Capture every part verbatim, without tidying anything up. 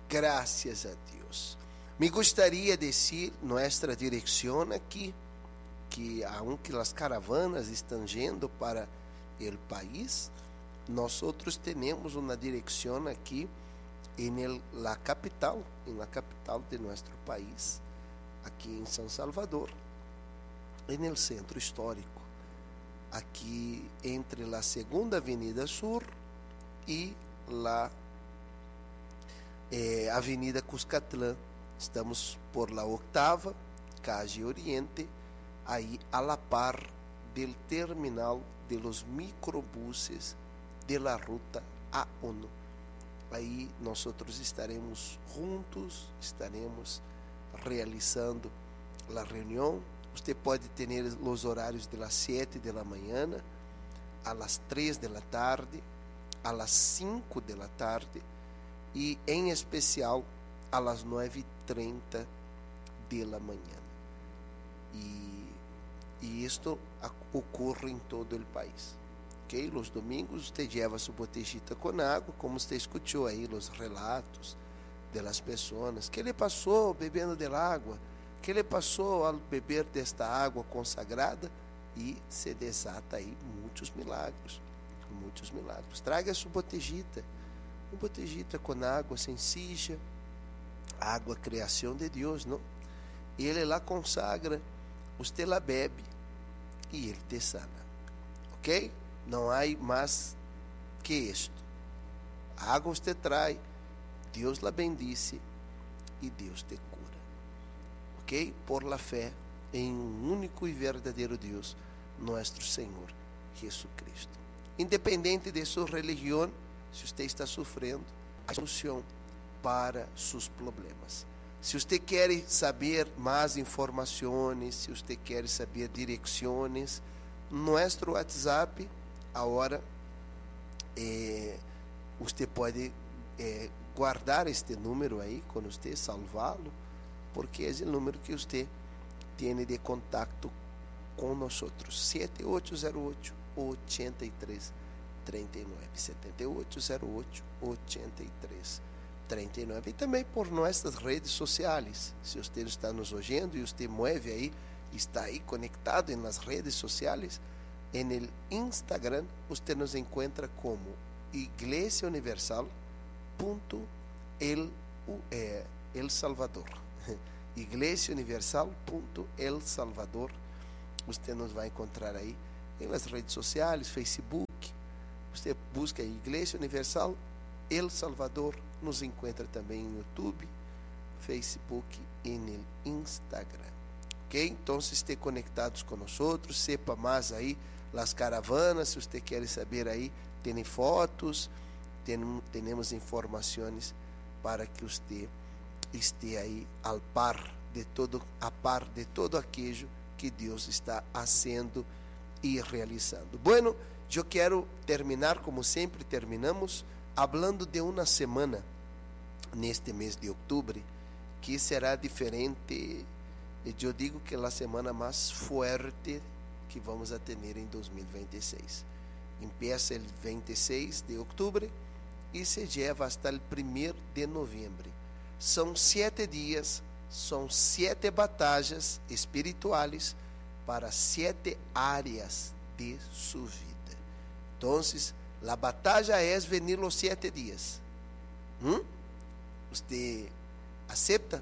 Gracias a Dios. Me gustaría decir nuestra dirección aquí, que aunque las caravanas están yendo para el país, nosotros tenemos una dirección aquí en el, la capital, en la capital de nuestro país, aquí en San Salvador, en el centro histórico, aquí entre la Segunda Avenida Sur y la eh, Avenida Cuscatlán. Estamos por la octava, calle Oriente, ahí a la par del terminal de los microbuses de la ruta A uno. Aí nosotros estaremos juntos, estaremos realizando a reunião. Você pode ter os horários de las siete de la manhã, a las três de la tarde, a las cinco de la tarde e, em especial, a las nueve e trinta de la manhã. E, e isto ocorre em todo o país. Okay? Los domingos você leva sua botellita com água, como você escutou aí os relatos de las pessoas. Que ele passou bebendo de água? Que ele passou ao beber desta água consagrada? E se desata aí muitos milagros, muitos milagros. Traga sua botellita, uma botellita com água sencilla, água criação de Deus, não? E ele lá consagra, você lá bebe e ele te sana, ok? Não há mais que isto. A água você traz, Deus la bendice e Deus te cura, ok? Por la fé em um único e verdadeiro Deus, nosso Senhor Jesucristo. Independente de sua religião, se você está sofrendo, a solução para seus problemas. Se você quer saber mais informações, se você quer saber direções, nosso WhatsApp, agora, eh, você pode eh, guardar este número aí com você, salvá-lo, porque é o número que você tem de contato com nós. sete oito zero oito, oito três três nove, sete oito zero oito, oito três três nove. E também por nossas redes sociais. Se você está nos ouvindo e você mueve aí, está aí conectado nas redes sociais, en el Instagram você nos encontra como Iglesia Universal punto el, eh, el Salvador. Iglesia Universal punto el Salvador. Você nos vai encontrar aí nas redes sociais, Facebook. Você busca aí Iglesia Universal El Salvador. Nos encontra também no YouTube, Facebook e no Instagram. Ok? Então, esteja conectados com nós outros, sepa mais aí las caravanas. Se você quer saber aí, tem fotos, tem, temos informações para que você esteja aí al par de todo, a par de todo aquilo que Deus está fazendo e realizando. Bueno, eu quero terminar como sempre terminamos, falando de uma semana neste mês de outubro que será diferente. Eu digo que é a semana mais forte que vamos a ter em dois mil e vinte e seis. Empieza el vinte e seis de outubro e se lleva hasta el primeiro de novembro. São sete dias, são sete batalhas espirituais para sete áreas de sua vida. Então, a batalha é venir os sete dias. ¿Mm? Você aceita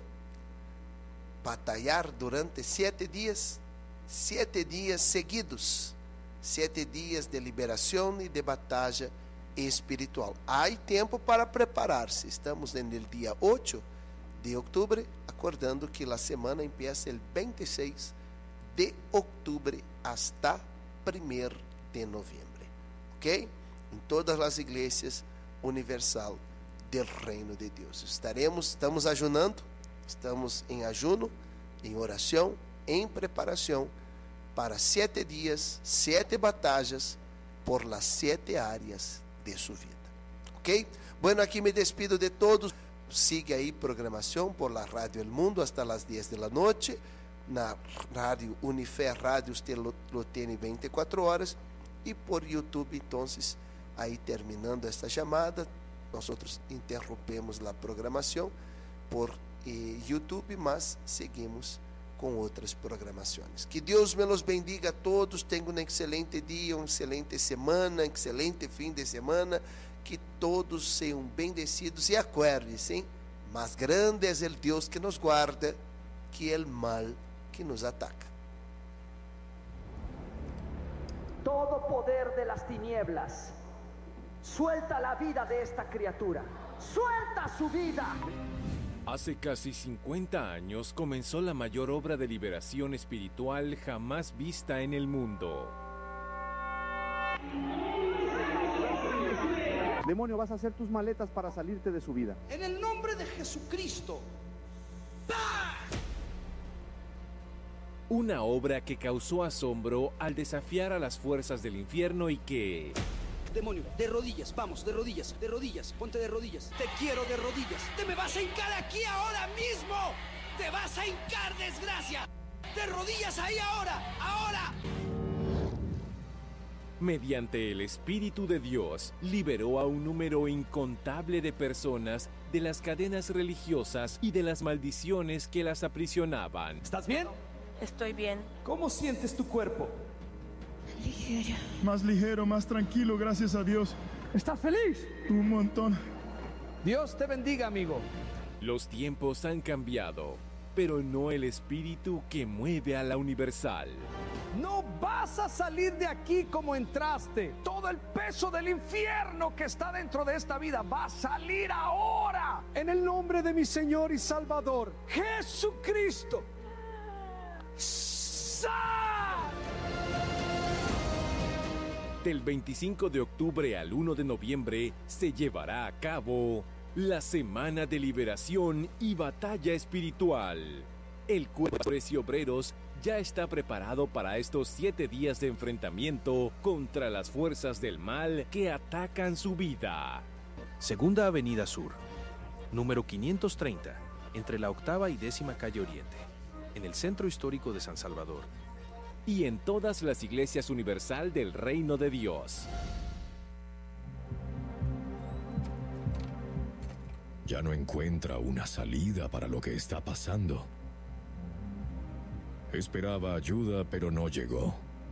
batalhar durante sete dias? Sete dias seguidos, sete dias de liberação e de batalha espiritual. Há tempo para preparar-se. Estamos no dia oito de outubro, acordando que a semana empieza el vinte e seis de outubro hasta primeiro de novembro. Ok? Em todas as igrejas universal do reino de Deus. Estaremos, estamos ajunando, estamos em ajuno, em oração, em preparação para sete dias, sete batalhas por las sete áreas de sua vida. Ok? Bueno, aqui me despido de todos. Siga aí programação por la Rádio El Mundo hasta las dez de la noche. Na Rádio Unife Rádio usted lo, lo tem vinte e quatro horas. E por YouTube, então, aí terminando esta chamada, nosotros interrumpimos la programación por eh, YouTube, mas seguimos com outras programações. Que Deus me los bendiga a todos, tenham um excelente dia, uma excelente semana, um excelente fim de semana, que todos sejam bendecidos e acuérdem-se, mais grande é o Deus que nos guarda que o mal que nos ataca. Todo poder de las tinieblas, suelta la vida de esta criatura, suelta su vida. Hace casi cincuenta años comenzó la mayor obra de liberación espiritual jamás vista en el mundo. Demonio, vas a hacer tus maletas para salirte de su vida. En el nombre de Jesucristo. ¡Bah! Una obra que causó asombro al desafiar a las fuerzas del infierno y que... Demonio, de rodillas, vamos, de rodillas, de rodillas, ponte de rodillas. Te quiero de rodillas. Te me vas a hincar aquí ahora mismo. Te vas a hincar, desgracia. De rodillas ahí ahora, ahora. Mediante el Espíritu de Dios, liberó a un número incontable de personas de las cadenas religiosas y de las maldiciones que las aprisionaban. ¿Estás bien? Estoy bien. ¿Cómo sientes tu cuerpo? Ligero. Más ligero, más tranquilo, gracias a Dios. ¿Estás feliz? Un montón. Dios te bendiga, amigo. Los tiempos han cambiado, pero no el espíritu que mueve a la Universal. No vas a salir de aquí como entraste. Todo el peso del infierno que está dentro de esta vida va a salir ahora. En el nombre de mi Señor y Salvador, Jesucristo. ¡Sal! Del veinticinco de octubre al uno de noviembre se llevará a cabo la Semana de Liberación y Batalla Espiritual. El cuerpo de obreros ya está preparado para estos siete días de enfrentamiento contra las fuerzas del mal que atacan su vida. Segunda Avenida Sur, número quinientos treinta, entre la octava y décima calle Oriente, en el Centro Histórico de San Salvador. Y en todas las iglesias universal del Reino de Dios. Ya no encuentra una salida para lo que está pasando. Esperaba ayuda, pero no llegó.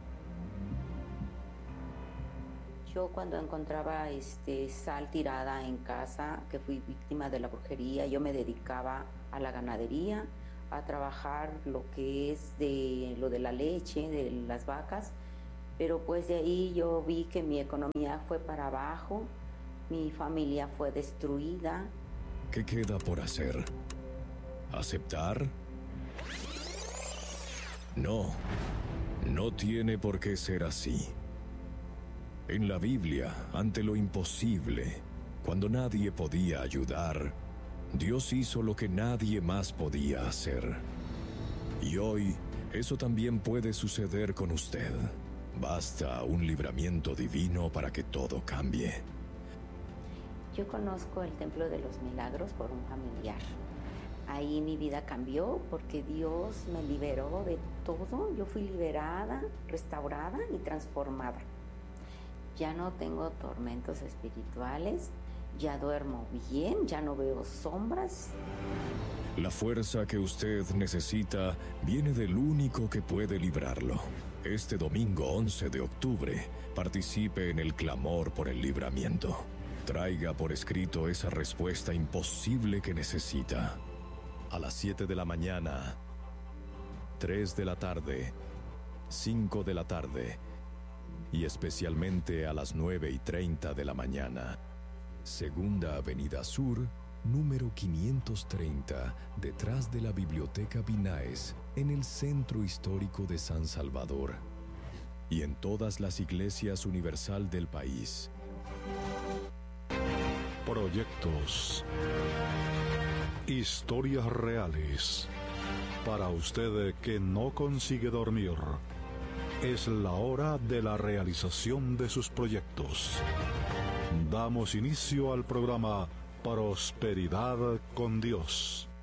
Yo cuando encontraba este, sal tirada en casa, que fui víctima de la brujería, yo me dedicaba a la ganadería, a trabajar lo que es de lo de la leche, de las vacas, pero pues de ahí yo vi que mi economía fue para abajo, mi familia fue destruida. ¿Qué queda por hacer? ¿Aceptar? No, no tiene por qué ser así. En la Biblia, ante lo imposible, cuando nadie podía ayudar, Dios hizo lo que nadie más podía hacer. Y hoy, eso también puede suceder con usted. Basta un libramiento divino para que todo cambie. Yo conozco el Templo de los Milagros por un familiar. Ahí mi vida cambió porque Dios me liberó de todo. Yo fui liberada, restaurada y transformada. Ya no tengo tormentos espirituales, ya duermo bien, ya no veo sombras. La fuerza que usted necesita viene del único que puede librarlo. Este domingo once de octubre, participe en el clamor por el libramiento. Traiga por escrito esa respuesta imposible que necesita. A las siete de la mañana, tres de la tarde, cinco de la tarde y especialmente a las nueve y treinta de la mañana. Segunda Avenida Sur, número quinientos treinta, detrás de la Biblioteca Binaes, en el Centro Histórico de San Salvador. Y en todas las iglesias universal del país. Proyectos. Historias reales. Para usted que no consigue dormir, es la hora de la realización de sus proyectos. Damos inicio al programa Prosperidad con Dios.